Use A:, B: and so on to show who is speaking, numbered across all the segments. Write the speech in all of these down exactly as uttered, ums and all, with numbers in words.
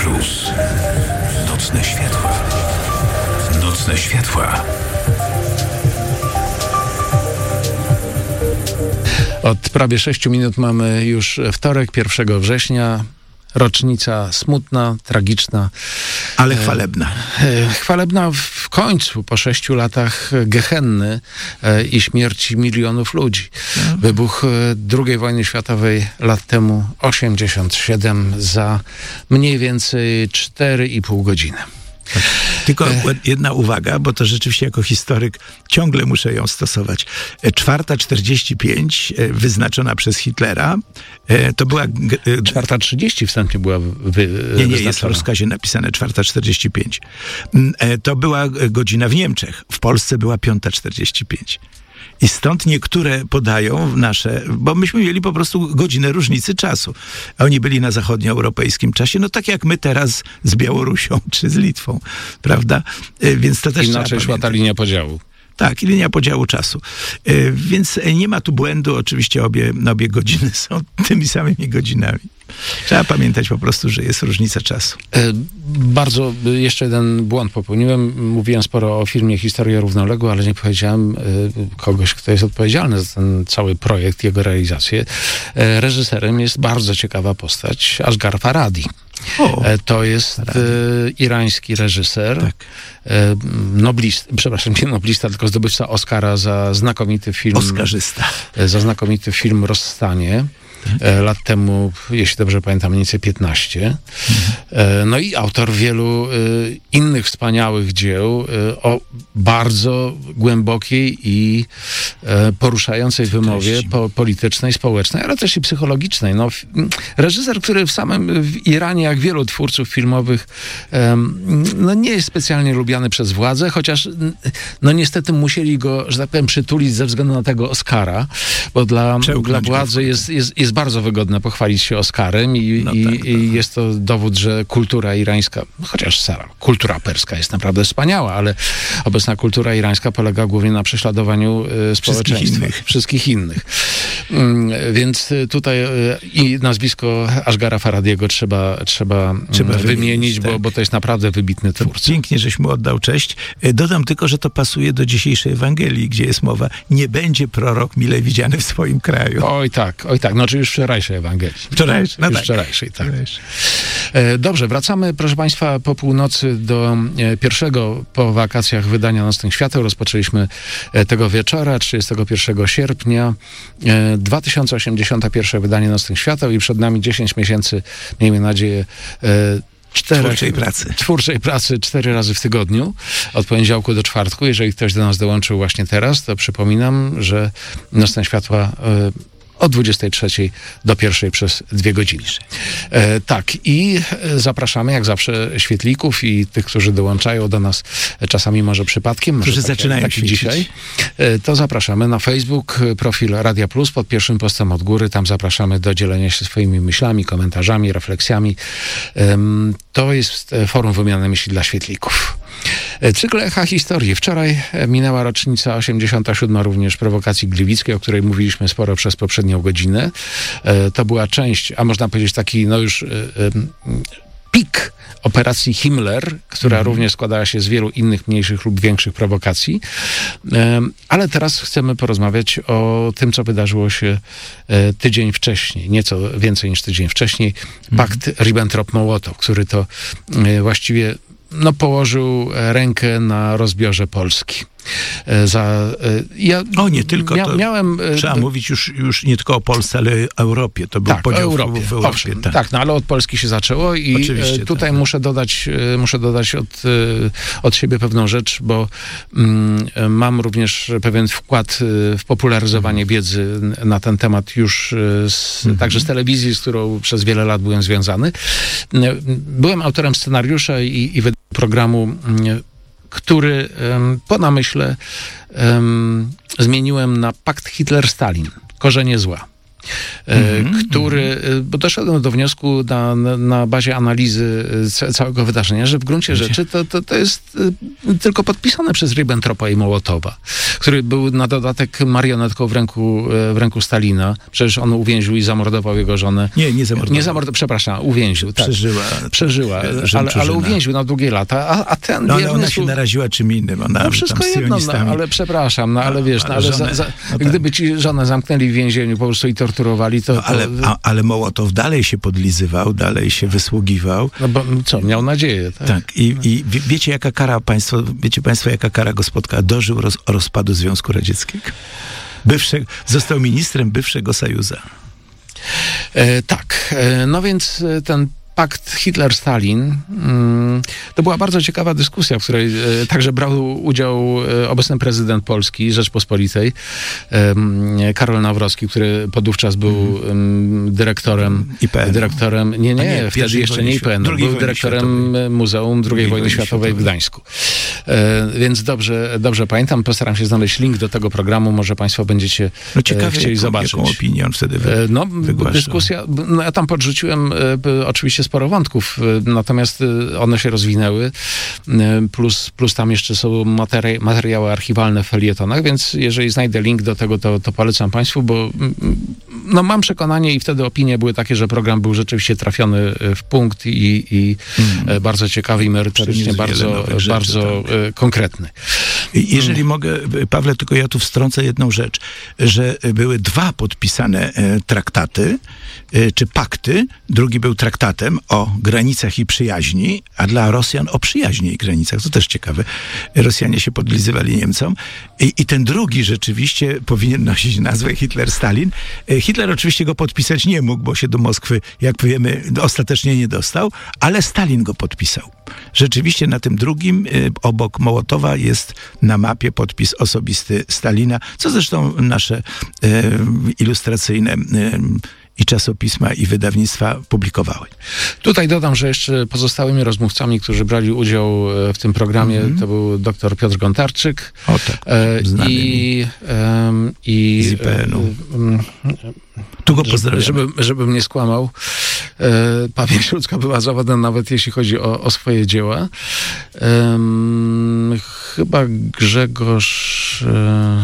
A: Plus. Nocne światła. Nocne światła.
B: Od prawie sześciu minut mamy już wtorek, pierwszego września. Rocznica smutna, tragiczna.
C: Ale chwalebna.
B: E, chwalebna w końcu, po sześciu latach gehenny e, i śmierci milionów ludzi. No. Wybuch drugiej wojny światowej lat temu osiemdziesiąt siedem za mniej więcej cztery i pół godziny.
C: Tylko jedna uwaga, bo to rzeczywiście jako historyk ciągle muszę ją stosować. Czwarta czterdzieści pięć, wyznaczona przez Hitlera, to była...
B: Czwarta trzydzieści wstępnie była wy,
C: Nie, nie, jest w rozkazie napisane czwarta czterdzieści pięć. To była godzina w Niemczech. W Polsce była piąta czterdzieści pięć. I stąd niektóre podają nasze, bo myśmy mieli po prostu godzinę różnicy czasu. A oni byli na zachodnioeuropejskim czasie, no tak jak my teraz z Białorusią czy z Litwą, prawda? Więc to też
B: inaczej szła ta linia podziału.
C: Tak, i linia podziału czasu. Yy, więc nie ma tu błędu, oczywiście obie, obie godziny są tymi samymi godzinami. Trzeba pamiętać po prostu, że jest różnica czasu.
B: E, bardzo, jeszcze jeden błąd popełniłem. Mówiłem sporo o filmie Historia równoległa, ale nie powiedziałem e, kogoś, kto jest odpowiedzialny za ten cały projekt, jego realizację. E, reżyserem jest bardzo ciekawa postać, Asghar Farhadi. O, e, to jest e, irański reżyser, tak. e, noblista, przepraszam, nie noblista, tylko zdobywca Oscara za znakomity film.
C: Oskarzysta.
B: E, za znakomity film Rozstanie. E, lat temu, jeśli dobrze pamiętam, mniej więcej piętnaście. E, no i autor wielu e, innych wspaniałych dzieł e, o bardzo głębokiej i e, poruszającej wymowie po, politycznej, społecznej, ale też i psychologicznej. No, f, reżyser, który w samym w Iranie, jak wielu twórców filmowych, e, no nie jest specjalnie lubiany przez władzę, chociaż no niestety musieli go, że tak powiem, przytulić ze względu na tego Oscara, bo dla, dla władzy jest, jest, jest bardzo wygodne pochwalić się Oscarem i, no i, tak, i tak. jest to dowód, że kultura irańska, chociaż sama kultura perska jest naprawdę wspaniała, ale obecna kultura irańska polega głównie na prześladowaniu y, społeczeństwa. Wszystkich innych. Wszystkich innych. Y, więc tutaj y, i nazwisko Asghara Farhadiego trzeba, trzeba, trzeba wymienić, wymienić tak. bo, bo to jest naprawdę wybitny twórca.
C: Pięknie, żeś mu oddał cześć. Dodam tylko, że to pasuje do dzisiejszej Ewangelii, gdzie jest mowa, nie będzie prorok mile widziany w swoim kraju.
B: Oj tak, oj tak. No czy już wczorajszej Ewangelii.
C: Wczorajszej, no
B: już
C: tak.
B: wczorajszej, tak. Dobrze, wracamy, proszę Państwa, po północy do pierwszego po wakacjach wydania Nocnych Świateł. Rozpoczęliśmy tego wieczora, trzydziestego pierwszego sierpnia, dwa tysiące osiemdziesiąte pierwsze wydanie Nocnych Świateł i przed nami dziesięć miesięcy, miejmy nadzieję, Czterech,
C: twórczej pracy.
B: Twórczej pracy cztery razy w tygodniu, od poniedziałku do czwartku. Jeżeli ktoś do nas dołączył właśnie teraz, to przypominam, że Nocne Światła y, od dwudziestej trzeciej do pierwszej przez dwie godziny. E, tak, i zapraszamy jak zawsze świetlików i tych, którzy dołączają do nas czasami może przypadkiem, może
C: którzy tak, zaczynają
B: jak, jak dzisiaj, e, to zapraszamy na Facebook, profil Radia Plus pod pierwszym postem od góry. Tam zapraszamy do dzielenia się swoimi myślami, komentarzami, refleksjami. E, to jest forum wymiany myśli dla świetlików. Cykl Echa Historii. Wczoraj minęła rocznica osiemdziesiąta siódma również prowokacji gliwickiej, o której mówiliśmy sporo przez poprzednią godzinę. To była część, a można powiedzieć taki, no już pik operacji Himmler, która mm. również składała się z wielu innych mniejszych lub większych prowokacji. Ale teraz chcemy porozmawiać o tym, co wydarzyło się tydzień wcześniej, nieco więcej niż tydzień wcześniej. Pakt mm. Ribbentrop-Mołotow, który to właściwie no, położył rękę na rozbiorze Polski. Za, ja
C: o, nie tylko
B: mia,
C: to
B: miałem...
C: Trzeba
B: do,
C: mówić już, już nie tylko o Polsce, ale o Europie. To był
B: tak,
C: podział
B: Europie.
C: w Europie.
B: Owszem,
C: tak.
B: tak, no ale od Polski się zaczęło i Oczywiście, tutaj tak. muszę dodać, muszę dodać od, od siebie pewną rzecz, bo mm, mam również pewien wkład w popularyzowanie wiedzy na ten temat już z, mhm. także z telewizji, z którą przez wiele lat byłem związany. Byłem autorem scenariusza i, i programu, który um, po namyśle um, zmieniłem na Pakt Hitler-Stalin. Korzenie zła. mm-hmm. który, bo doszedłem do wniosku na, na, na bazie analizy całego wydarzenia, że w gruncie Wiecie? rzeczy to, to, to jest tylko podpisane przez Ribbentropa i Mołotowa, który był na dodatek marionetką w ręku, w ręku Stalina. Przecież on uwięził i zamordował jego żonę.
C: Nie, nie zamordował.
B: Nie zamordował, przepraszam, uwięził. Tak.
C: Przeżyła.
B: Przeżyła, ale, ale uwięził na długie lata, a, a ten
C: no,
B: wierny...
C: Ona się naraziła czym innym. Ona,
B: no wszystko jedno, no, ale przepraszam, no ale no, wiesz, no, ale, ale żonę, za, za, no tak. gdyby ci żonę zamknęli w więzieniu po prostu i torturowali, to... No,
C: ale,
B: to...
C: A, ale Mołotow dalej się podlizywał, dalej się wysługiwał.
B: No bo co, miał nadzieję, tak?
C: Tak, i, i wiecie jaka kara państwo, wiecie państwo jaka kara go spotkała? Dożył roz, rozpadu Związku Radzieckiego. Bywsze, został ministrem bywszego Sojuza.
B: E, tak, e, no więc ten pakt Hitler-Stalin, to była bardzo ciekawa dyskusja, w której także brał udział obecny prezydent Polski Rzeczpospolitej, Karol Nawrocki, który podówczas był dyrektorem...
C: I P N.
B: Dyrektorem, nie, nie, nie wtedy jeszcze nie I P N. Był dyrektorem Światowej. Muzeum drugiej wojny Światowej w Gdańsku. Więc dobrze, dobrze pamiętam, postaram się znaleźć link do tego programu, może państwo będziecie
C: no ciekawe,
B: chcieli
C: jaką,
B: zobaczyć.
C: Jaką opinię on wtedy wy,
B: No,
C: wygłaszał.
B: dyskusja, no ja tam podrzuciłem oczywiście sporo wątków, natomiast one się rozwinęły, plus, plus tam jeszcze są materi- materiały archiwalne w felietonach, więc jeżeli znajdę link do tego, to, to polecam państwu, bo no, mam przekonanie i wtedy opinie były takie, że program był rzeczywiście trafiony w punkt i, i mm. bardzo ciekawy i merytorycznie bardzo, rzeczy, bardzo tak. konkretny.
C: Jeżeli mm. mogę, Pawle, tylko ja tu wstrącę jedną rzecz, że były dwa podpisane traktaty, czy pakty, drugi był traktatem o granicach i przyjaźni, a dla Rosjan o przyjaźni i granicach. To też ciekawe. Rosjanie się podlizywali Niemcom. I, i ten drugi rzeczywiście powinien nosić nazwę Hitler-Stalin. Hitler oczywiście go podpisać nie mógł, bo się do Moskwy, jak wiemy, ostatecznie nie dostał, ale Stalin go podpisał. Rzeczywiście na tym drugim, obok Mołotowa, jest na mapie podpis osobisty Stalina, co zresztą nasze e, ilustracyjne e, i czasopisma, i wydawnictwa publikowały.
B: Tutaj dodam, że jeszcze pozostałymi rozmówcami, którzy brali udział w tym programie, mm-hmm. to był dr Piotr Gontarczyk
C: o, tak. e,
B: i, e, i
C: z I P N-u. E, tu go pozdrawiam.
B: Żeby, żebym nie skłamał, e, pamięć ludzka była zawodna, nawet jeśli chodzi o, o swoje dzieła. E, chyba Grzegorz... E,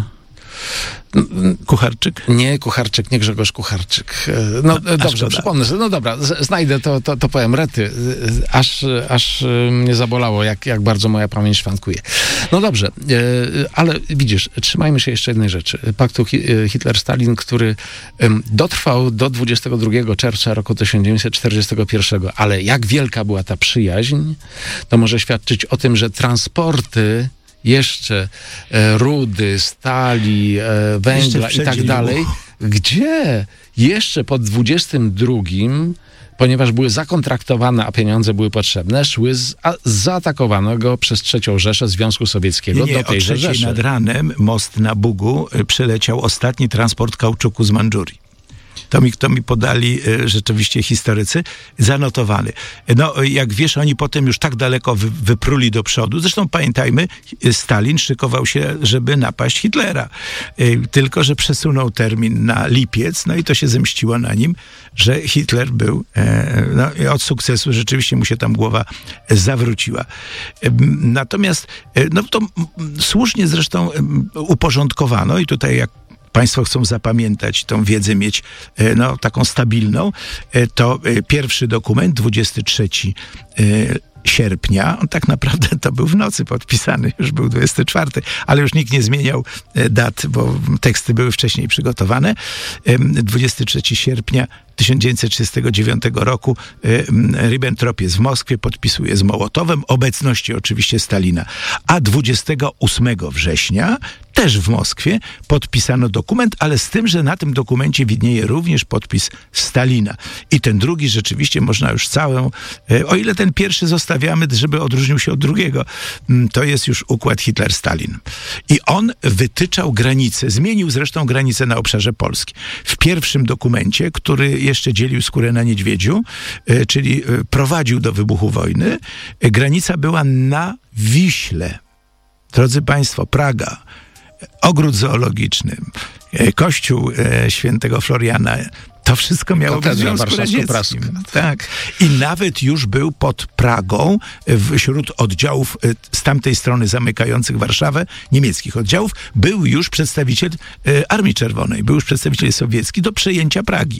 C: Kucharczyk?
B: Nie, Kucharczyk, nie Grzegorz Kucharczyk. No a, dobrze, a przypomnę sobie. No dobra, z, znajdę to, to, to powiem rety. Aż, aż mnie zabolało, jak, jak bardzo moja pamięć szwankuje. No dobrze, ale widzisz, trzymajmy się jeszcze jednej rzeczy. Paktu Hitler-Stalin, który dotrwał do dwudziestego drugiego czerwca roku tysiąc dziewięćset czterdziestego pierwszego. Ale jak wielka była ta przyjaźń, to może świadczyć o tym, że transporty jeszcze e, rudy, stali, e, węgla i tak dalej, gdzie jeszcze po dwudziestym drugim, ponieważ były zakontraktowane, a pieniądze były potrzebne, szły z, a, z zaatakowanego przez trzecią Rzeszę Związku Sowieckiego
C: nie, nie,
B: do tejże
C: o trzeciej
B: Rzeszy.
C: Nad ranem most na Bugu przeleciał ostatni transport kauczuku z Mandżurii. To mi, to mi podali e, rzeczywiście historycy, zanotowany. No, jak wiesz, oni potem już tak daleko wy, wypruli do przodu. Zresztą pamiętajmy, Stalin szykował się, żeby napaść Hitlera. E, tylko, że przesunął termin na lipiec, no i to się zemściło na nim, że Hitler był, e, no, od sukcesu rzeczywiście mu się tam głowa zawróciła. E, natomiast, e, no to m, słusznie zresztą m, uporządkowano i tutaj jak państwo chcą zapamiętać, tą wiedzę mieć no, taką stabilną, to pierwszy dokument, dwudziestego trzeciego sierpnia, on tak naprawdę to był w nocy podpisany, już był dwudziesty czwarty, ale już nikt nie zmieniał dat, bo teksty były wcześniej przygotowane. dwudziestego trzeciego sierpnia tysiąc dziewięćset trzydziestego dziewiątego roku Ribbentrop jest w Moskwie, podpisuje z Mołotowem, obecności oczywiście Stalina. A dwudziestego ósmego września też w Moskwie podpisano dokument, ale z tym, że na tym dokumencie widnieje również podpis Stalina. I ten drugi rzeczywiście można już całą, o ile ten pierwszy zostawiamy, żeby odróżnił się od drugiego, to jest już układ Hitler-Stalin. I on wytyczał granice, zmienił zresztą granice na obszarze Polski. W pierwszym dokumencie, który jeszcze dzielił skórę na niedźwiedziu, czyli prowadził do wybuchu wojny, granica była na Wiśle. Drodzy Państwo, Praga, ogród zoologiczny, kościół świętego Floriana. To wszystko miało być w Związku Radzieckim. Tak. I nawet już był pod Pragą wśród oddziałów z tamtej strony zamykających Warszawę, niemieckich oddziałów, był już przedstawiciel Armii Czerwonej, był już przedstawiciel sowiecki do przejęcia Pragi.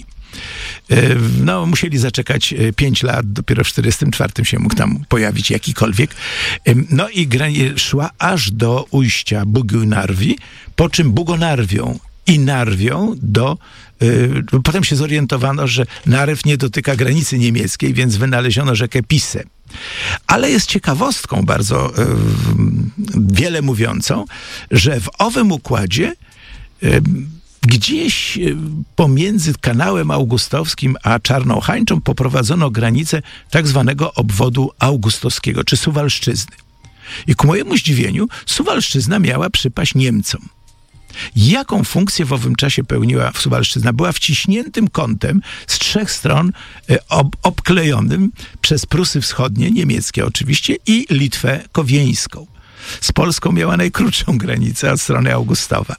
C: No, musieli zaczekać pięć lat, dopiero w czterdziestym czwartym się mógł tam pojawić jakikolwiek. No i gra szła aż do ujścia Bugonarwi, po czym Bugonarwią i Narwią do... Yy, potem się zorientowano, że Narew nie dotyka granicy niemieckiej, więc wynaleziono rzekę Pisę. Ale jest ciekawostką bardzo yy, wiele mówiącą, że w owym układzie yy, gdzieś pomiędzy kanałem augustowskim a Czarną Hańczą poprowadzono granicę tak zwanego obwodu augustowskiego, czy Suwalszczyzny. I ku mojemu zdziwieniu Suwalszczyzna miała przypaść Niemcom. Jaką funkcję w owym czasie pełniła Suwalszczyzna? Była wciśniętym kątem z trzech stron ob- obklejonym przez Prusy Wschodnie, niemieckie oczywiście, i Litwę Kowieńską. Z Polską miała najkrótszą granicę od strony Augustowa.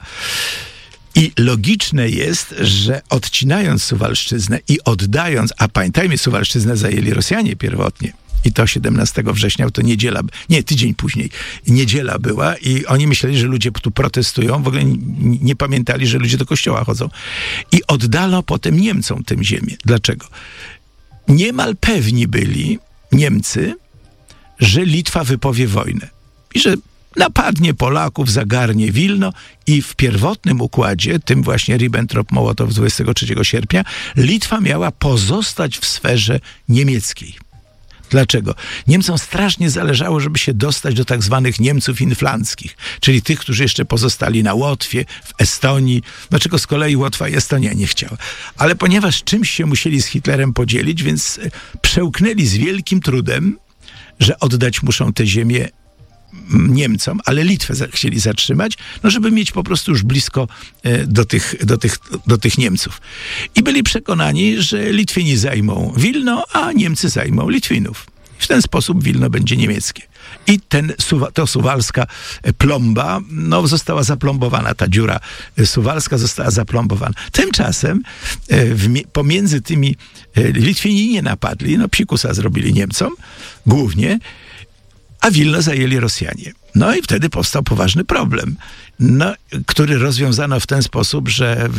C: I logiczne jest, że odcinając Suwalszczyznę i oddając, a pamiętajmy, Suwalszczyznę zajęli Rosjanie pierwotnie, i to siedemnastego września, to niedziela, nie, tydzień później, niedziela była i oni myśleli, że ludzie tu protestują, w ogóle nie, nie pamiętali, że ludzie do kościoła chodzą. I oddano potem Niemcom tę ziemię. Dlaczego? Niemal pewni byli Niemcy, że Litwa wypowie wojnę i że napadnie Polaków, zagarnie Wilno i w pierwotnym układzie, tym właśnie Ribbentrop-Mołotow z dwudziestego trzeciego sierpnia, Litwa miała pozostać w sferze niemieckiej. Dlaczego? Niemcom strasznie zależało, żeby się dostać do tak zwanych Niemców inflanckich, czyli tych, którzy jeszcze pozostali na Łotwie, w Estonii. Dlaczego z kolei Łotwa i Estonia nie chciała? Ale ponieważ czymś się musieli z Hitlerem podzielić, więc przełknęli z wielkim trudem, że oddać muszą tę ziemię Niemcom, ale Litwę za- chcieli zatrzymać, no żeby mieć po prostu już blisko e, do, tych, do, tych, do tych Niemców. I byli przekonani, że Litwini zajmą Wilno, a Niemcy zajmą Litwinów. W ten sposób Wilno będzie niemieckie. I ten, to suwalska plomba, no została zaplombowana, ta dziura suwalska została zaplombowana. Tymczasem e, w, pomiędzy tymi e, Litwini nie napadli, no psikusa zrobili Niemcom, głównie, a Wilno zajęli Rosjanie. No i wtedy powstał poważny problem, no, który rozwiązano w ten sposób, że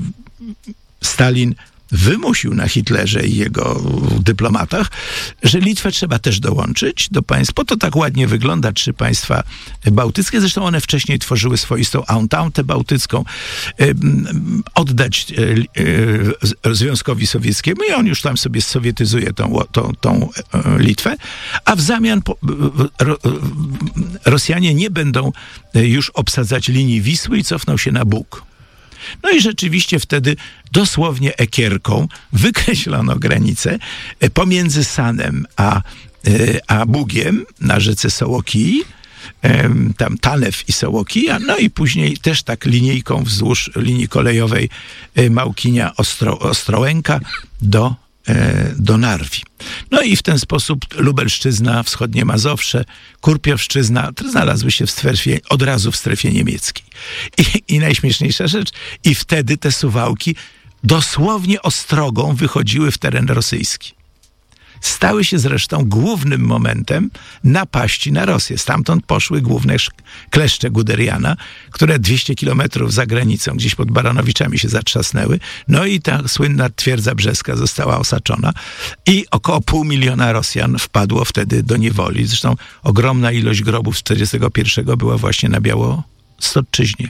C: Stalin wymusił na Hitlerze i jego dyplomatach, że Litwę trzeba też dołączyć do państw. Po to tak ładnie wygląda trzy państwa bałtyckie. Zresztą one wcześniej tworzyły swoistą ententę bałtycką. Oddać Związkowi Sowieckiemu i on już tam sobie sowietyzuje tą, tą, tą Litwę, a w zamian Rosjanie nie będą już obsadzać linii Wisły i cofną się na Bug. No i rzeczywiście wtedy dosłownie ekierką wykreślono granicę pomiędzy Sanem a, a Bugiem na rzece Sołokii, tam Tanew i Sołokija, no i później też tak linijką wzdłuż linii kolejowej Małkinia Ostro, Ostrołęka do, do Narwi. No i w ten sposób Lubelszczyzna, wschodnie Mazowsze, Kurpiowszczyzna znalazły się w strefie, od razu w strefie niemieckiej. I, I najśmieszniejsza rzecz, i wtedy te Suwałki dosłownie ostrogą wychodziły w teren rosyjski. Stały się zresztą głównym momentem napaści na Rosję. Stamtąd poszły główne kleszcze Guderiana, które dwieście kilometrów za granicą, gdzieś pod Baranowiczami się zatrzasnęły. No i ta słynna twierdza brzeska została osaczona i około pół miliona Rosjan wpadło wtedy do niewoli. Zresztą ogromna ilość grobów z czterdziestego pierwszego była właśnie na Białostoczyźnie.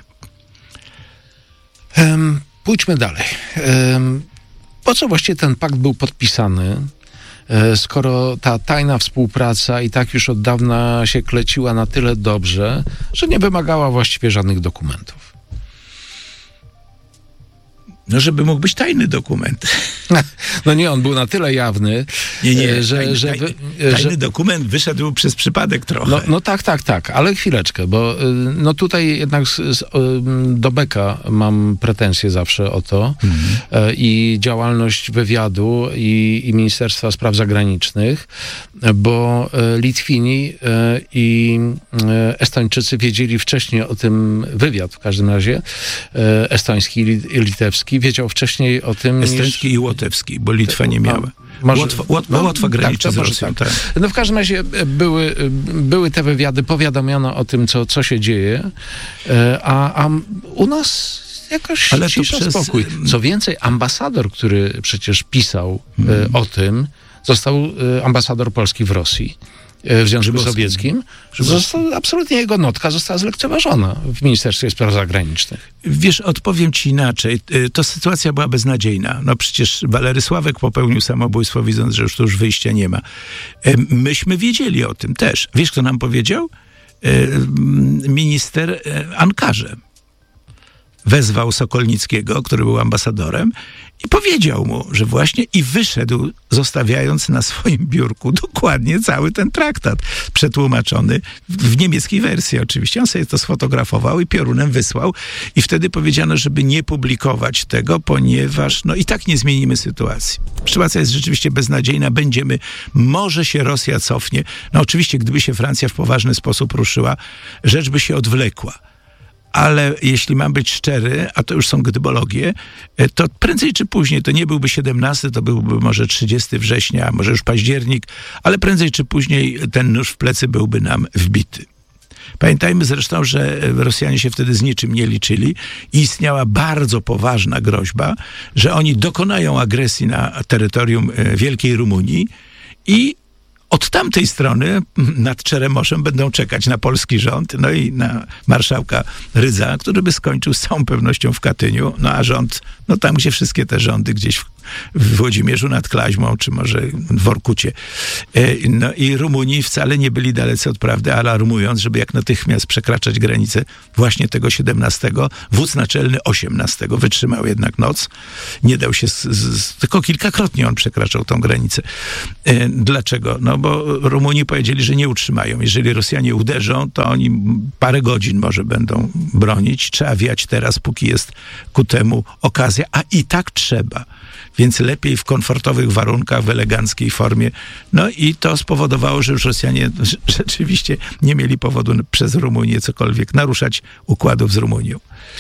B: Um, pójdźmy dalej. Um, po co właściwie ten pakt był podpisany? Skoro ta tajna współpraca i tak już od dawna się kleciła na tyle dobrze, że nie wymagała właściwie żadnych dokumentów.
C: No, żeby mógł być tajny dokument.
B: No nie, on był na tyle jawny,
C: nie, nie,
B: że...
C: Tajny,
B: że,
C: tajny,
B: że
C: tajny dokument wyszedł przez przypadek trochę.
B: No, no tak, tak, tak, ale chwileczkę, bo no tutaj jednak z, z, do Beka mam pretensje zawsze o to mhm. i działalność wywiadu i, i Ministerstwa Spraw Zagranicznych, bo Litwini i Estończycy wiedzieli wcześniej o tym, wywiad w każdym razie, estoński i litewski, wiedział wcześniej o tym
C: Estoński
B: niż...
C: i łotewski, bo Litwa nie miała.
B: Może,
C: Łotwa, Łotwa,
B: no,
C: Łotwa graniczy
B: tak,
C: z Rosją.
B: Tak.
C: Tak.
B: No w każdym razie były, były te wywiady, powiadomiono o tym, co, co się dzieje, a, a u nas jakoś
C: Ale
B: cisza,
C: przez...
B: spokój. Co więcej, ambasador, który przecież pisał hmm. o tym, został ambasador Polski w Rosji, w Związku Grzybowski. Sowieckim, został, absolutnie jego notka została zlekceważona w Ministerstwie Spraw Zagranicznych.
C: Wiesz, odpowiem ci inaczej. To sytuacja była beznadziejna. No przecież Walery Sławek popełnił samobójstwo, widząc, że już tu już wyjścia nie ma. Myśmy wiedzieli o tym też. Wiesz, kto nam powiedział? Minister Ankarze. Wezwał Sokolnickiego, który był ambasadorem, i powiedział mu, że właśnie i wyszedł, zostawiając na swoim biurku dokładnie cały ten traktat, przetłumaczony w, w niemieckiej wersji oczywiście. On sobie to sfotografował i piorunem wysłał i wtedy powiedziano, żeby nie publikować tego, ponieważ no i tak nie zmienimy sytuacji. Sytuacja jest rzeczywiście beznadziejna, będziemy, może się Rosja cofnie. No oczywiście, gdyby się Francja w poważny sposób ruszyła, rzecz by się odwlekła. Ale jeśli mam być szczery, a to już są gdybologie, to prędzej czy później, to nie byłby siedemnasty, to byłby może trzydziestego września, może już październik, ale prędzej czy później ten nóż w plecy byłby nam wbity. Pamiętajmy zresztą, że Rosjanie się wtedy z niczym nie liczyli i istniała bardzo poważna groźba, że oni dokonają agresji na terytorium Wielkiej Rumunii i od tamtej strony nad Czeremoszem będą czekać na polski rząd, no i na marszałka Rydza, który by skończył z całą pewnością w Katyniu, no a rząd, no tam gdzie wszystkie te rządy, gdzieś w, w Włodzimierzu nad Klaźmą, czy może w Workucie. No i Rumuni wcale nie byli dalece od prawdy, alarmując, żeby jak natychmiast przekraczać granicę właśnie tego siedemnastego. Wódz naczelny osiemnastego wytrzymał jednak noc. Nie dał się, z, z, tylko kilkakrotnie on przekraczał tą granicę. Dlaczego? No bo Rumuni powiedzieli, że nie utrzymają. Jeżeli Rosjanie uderzą, to oni parę godzin może będą bronić. Trzeba wiać teraz, póki jest ku temu okazja, a i tak trzeba. Więc lepiej w komfortowych warunkach, w eleganckiej formie. No i to spowodowało, że już Rosjanie rzeczywiście nie mieli powodu przez Rumunię cokolwiek naruszać układów z Rumunią.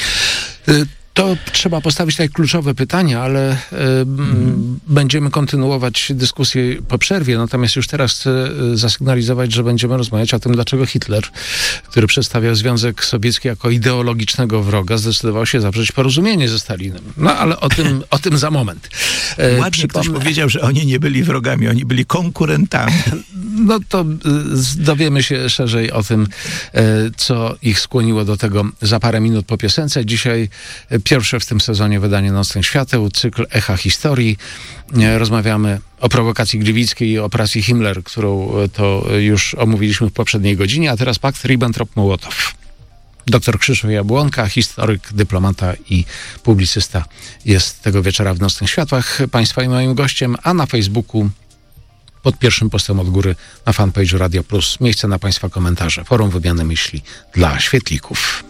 B: To trzeba postawić takie kluczowe pytania, ale y, mm. będziemy kontynuować dyskusję po przerwie. Natomiast już teraz chcę zasygnalizować, że będziemy rozmawiać o tym, dlaczego Hitler, który przedstawiał Związek Sowiecki jako ideologicznego wroga, zdecydował się zawrzeć porozumienie ze Stalinem. No ale o tym, o tym za moment.
C: E, Ładnie przypomnę... ktoś powiedział, że oni nie byli wrogami, oni byli konkurentami.
B: No to dowiemy się szerzej o tym, co ich skłoniło do tego za parę minut po piosence. Dzisiaj pierwsze w tym sezonie wydanie Nocnych Świateł, cykl Echa Historii. Rozmawiamy o prowokacji gliwickiej i operacji Himmler, którą to już omówiliśmy w poprzedniej godzinie, a teraz pakt Ribbentrop-Mołotow. Doktor Krzysztof Jabłonka, historyk, dyplomata i publicysta jest tego wieczora w Nocnych Światłach Państwa i moim gościem, a na Facebooku pod pierwszym postem od góry na fanpage'u Radio Plus miejsce na Państwa komentarze. Forum wymiany myśli dla świetlików.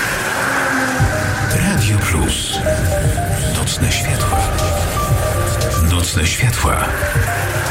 A: Radio Plus. Nocne światła. Nocne światła.